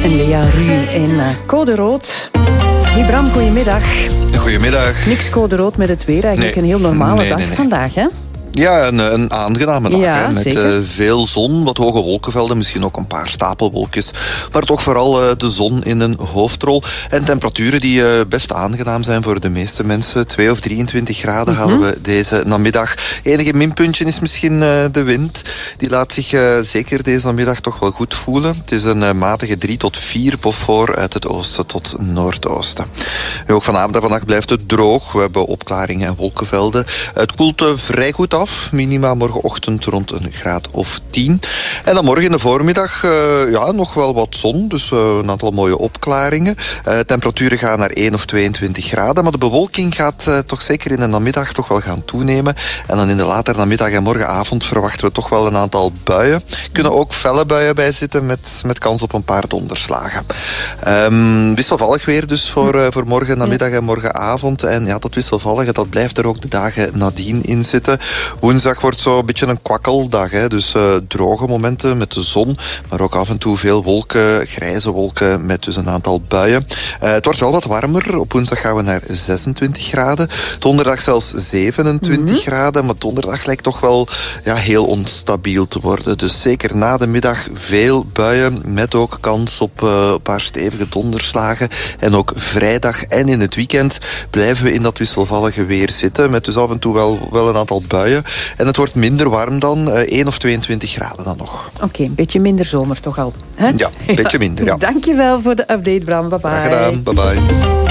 En Lea Ru in Code Rood. Hey Bram, goedemiddag. Goedemiddag. Niks code rood met het weer. Eigenlijk een heel normale dag vandaag, hè? Ja, een aangename dag. Ja, met veel zon, wat hoge wolkenvelden, misschien ook een paar stapelwolkjes. Maar toch vooral de zon in een hoofdrol. En temperaturen die best aangenaam zijn voor de meeste mensen. 2 of 23 graden halen we deze namiddag. Enige minpuntje is misschien de wind. Die laat zich zeker deze namiddag toch wel goed voelen. Het is een matige 3 tot 4 Beaufort uit het oosten tot noordoosten. Ook vanavond en vannacht blijft het droog. We hebben opklaringen en wolkenvelden. Het koelt vrij goed af. Minima morgenochtend rond een graad of 10. En dan morgen in de voormiddag nog wel wat zon. Dus een aantal mooie opklaringen. Temperaturen gaan naar 1 of 22 graden. Maar de bewolking gaat toch zeker in de namiddag toch wel gaan toenemen. En dan in de latere namiddag en morgenavond verwachten we toch wel een aantal buien. Er kunnen ook felle buien bij zitten met kans op een paar donderslagen. Wisselvallig weer dus voor morgen namiddag en morgenavond. En ja, dat wisselvallige dat blijft er ook de dagen nadien in zitten. Woensdag wordt zo een beetje een kwakkeldag. Hè? Dus droge momenten met de zon, maar ook af en toe veel wolken, grijze wolken met dus een aantal buien. Het wordt wel wat warmer. Op woensdag gaan we naar 26 graden. Donderdag zelfs 27 graden. Maar donderdag lijkt toch wel heel onstabiel te worden. Dus zeker na de middag veel buien met ook kans op een paar stevige donderslagen. En ook vrijdag en in het weekend blijven we in dat wisselvallige weer zitten. Met dus af en toe wel een aantal buien. En het wordt minder warm dan 1 of 22 graden dan nog. Oké, een beetje minder zomer toch al. Hè? Ja, een beetje minder, ja. Dankjewel voor de update, Bram. Bye-bye. Graag gedaan, bye-bye.